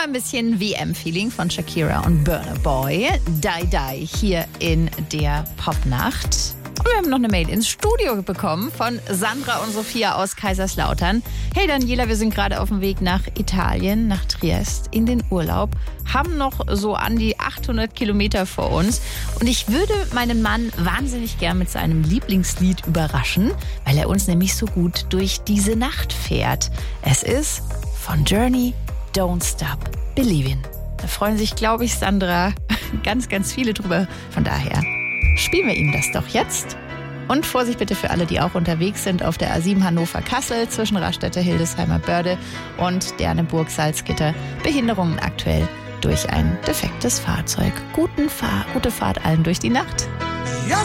Nochmal ein bisschen WM-Feeling von Shakira und Burna Boy. Die Die hier in der Popnacht. Und wir haben noch eine Mail ins Studio bekommen von Sandra und Sophia aus Kaiserslautern. Hey Daniela, wir sind gerade auf dem Weg nach Italien, nach Triest, in den Urlaub. Haben noch so an die 800 Kilometer vor uns. Und ich würde meinen Mann wahnsinnig gern mit seinem Lieblingslied überraschen, weil er uns nämlich so gut durch diese Nacht fährt. Es ist von Journey, Don't Stop Believin'. Da freuen sich, glaube ich, Sandra, ganz, ganz viele drüber. Von daher spielen wir ihm das doch jetzt. Und Vorsicht bitte für alle, die auch unterwegs sind auf der A7 Hannover-Kassel zwischen Raststätte, Hildesheimer Börde und Derneburg-Salzgitter. Behinderungen aktuell durch ein defektes Fahrzeug. Gute Fahrt allen durch die Nacht.